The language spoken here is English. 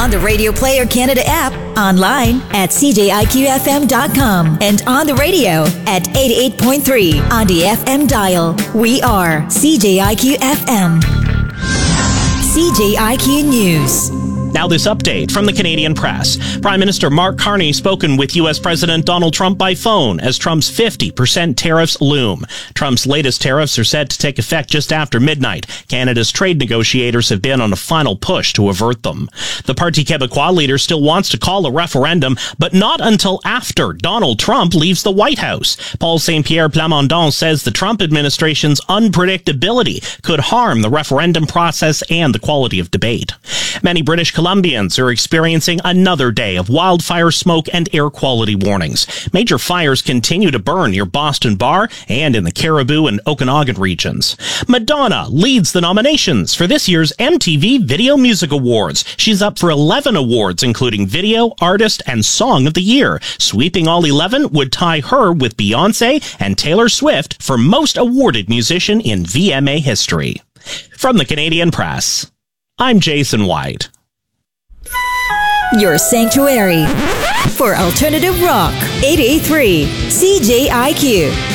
on the Radio Player Canada app, online at cjiqfm.com, and on the radio at 88.3 on the FM dial. We are CJIQ FM. CJIQ News. Now this update from the Canadian Press. Prime Minister Mark Carney spoken with U.S. President Donald Trump by phone as Trump's 50% tariffs loom. Trump's latest tariffs are set to take effect just after midnight. Canada's trade negotiators have been on a final push to avert them. The Parti Québécois leader still wants to call a referendum, but not until after Donald Trump leaves the White House. Paul Saint-Pierre Plamondon says the Trump administration's unpredictability could harm the referendum process and the quality of debate. Many British Columbians are experiencing another day of wildfire smoke and air quality warnings. Major fires continue to burn near Boston Bar and in the Caribou and Okanagan regions. Madonna leads the nominations for this year's MTV Video Music Awards. She's up for 11 awards, including Video, Artist, and Song of the Year. Sweeping all 11 would tie her with Beyoncé and Taylor Swift for most awarded musician in VMA history. From the Canadian Press, I'm Jason White. Your sanctuary for alternative rock. 88.3 CJIQ.